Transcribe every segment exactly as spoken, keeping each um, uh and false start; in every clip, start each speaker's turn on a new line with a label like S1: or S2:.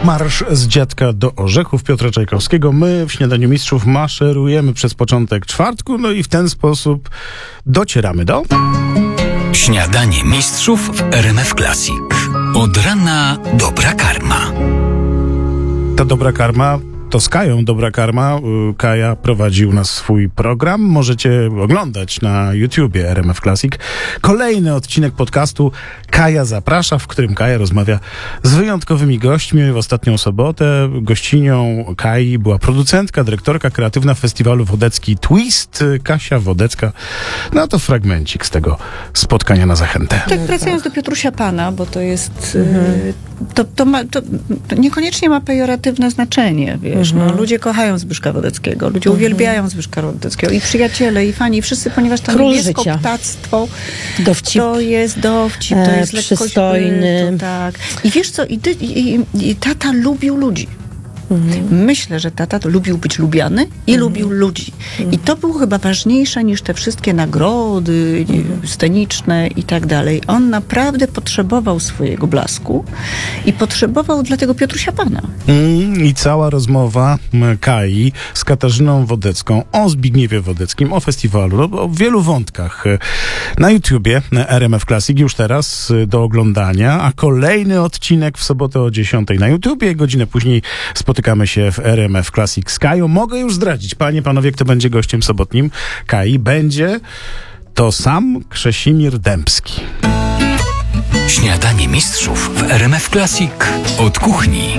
S1: Marsz z Dziadka do Orzechów Piotra Czajkowskiego. My w Śniadaniu Mistrzów maszerujemy przez początek czwartku, no i w ten sposób docieramy do...
S2: Śniadanie Mistrzów w R M F Classic. Od rana dobra karma.
S1: Ta dobra karma to z Kają Dobra Karma. Kaja prowadzi u nas swój program. Możecie oglądać na YouTubie R M F Classic. Kolejny odcinek podcastu Kaja Zaprasza, w którym Kaja rozmawia z wyjątkowymi gośćmi. W ostatnią sobotę gościnią Kai była producentka, dyrektorka kreatywna festiwalu Wodecki Twist, Kasia Wodecka. No to fragmencik z tego spotkania na zachętę.
S3: Tak, wracając do Piotrusia Pana, bo to jest... Mhm. To, to, ma, to, to niekoniecznie ma pejoratywne znaczenie, wiesz. Mhm. No, ludzie kochają Zbyszka Wodeckiego, ludzie mhm. uwielbiają Zbyszka Wodeckiego. I przyjaciele, i fani, i wszyscy, ponieważ to niebieskoptactwo to jest dowcip, to jest
S4: e, przystojny.
S3: Bytu, tak. I wiesz co, i, ty, i, i, i tata lubił ludzi. Mhm. Myślę, że tata to lubił być lubiany i mhm. lubił ludzi. Mhm. I to było chyba ważniejsze niż te wszystkie nagrody mhm. sceniczne i tak dalej. On naprawdę potrzebował swojego blasku i potrzebował dlatego Piotrusia Pana.
S1: Mm, I cała rozmowa Kai z Katarzyną Wodecką o Zbigniewie Wodeckim, o festiwalu, o wielu wątkach na YouTubie R M F Classic już teraz do oglądania, a kolejny odcinek w sobotę o dziesiątej na YouTubie, godzinę później spotykamy Spotykamy się w R M F Classic z Kają. Mogę już zdradzić, panie, panowie, kto będzie gościem sobotnim Kai. Będzie to sam Krzesimir Dębski.
S2: Śniadanie Mistrzów w R M F Classic od kuchni.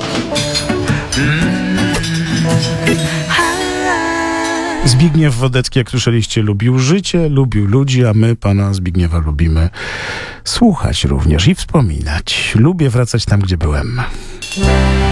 S1: Zbigniew Wodecki, jak słyszeliście, lubił życie, lubił ludzi, a my pana Zbigniewa lubimy słuchać również i wspominać. Lubię wracać tam, gdzie byłem.